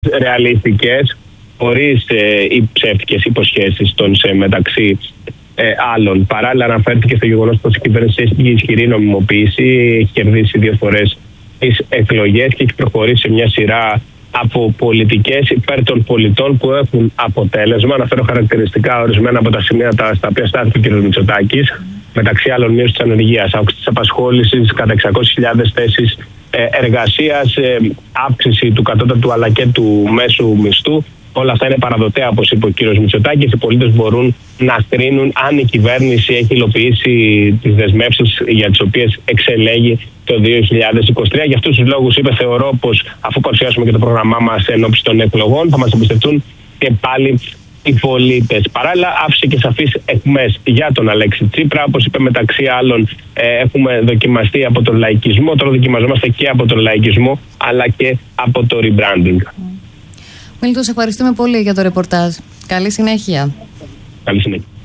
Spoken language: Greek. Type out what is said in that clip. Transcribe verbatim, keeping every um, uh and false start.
ρεαλιστικές, χωρίς ε, οι ψεύτικες υποσχέσεις των σε μεταξύ ε, άλλων. Παράλληλα, αναφέρθηκε στο γεγονός πως η κυβέρνηση έχει ισχυρή νομιμοποίηση, έχει κερδίσει δύο φορές τις εκλογές και έχει προχωρήσει σε μια σειρά από πολιτικές υπέρ των πολιτών που έχουν αποτέλεσμα. Αναφέρω χαρακτηριστικά ορισμένα από τα σημεία στα οποία στάθηκε ο κ. Μητσοτάκης, μεταξύ άλλων μείωση της ανεργίας, αύξηση της απασχόλησης κατά εξακόσιες χιλιάδες θέσεις εργασίας, αύξηση του κατώτατου αλλά και του μέσου μισθού. Όλα αυτά είναι παραδοτέα, όπως είπε ο κύριος Μητσοτάκης. Οι πολίτες μπορούν να κρίνουν αν η κυβέρνηση έχει υλοποιήσει τις δεσμεύσεις για τις οποίες εξελέγει το δύο χιλιάδες είκοσι τρία. Για αυτούς τους λόγους, είπε, θεωρώ πως αφού παρουσιάσουμε και το πρόγραμμά μας ενώπιση των εκλογών, θα μας εμπιστευτούν και πάλι οι πολίτες. Παράλληλα, άφησε και σαφείς αιχμές για τον Αλέξη Τσίπρα. Όπως είπε, μεταξύ άλλων, ε, έχουμε δοκιμαστεί από τον λαϊκισμό. Τώρα δοκιμαζόμαστε και από τον λαϊκισμό, αλλά και από το rebranding. Μίλτο, ευχαριστούμε πολύ για το ρεπορτάζ. Καλή συνέχεια. Καλή συνέχεια.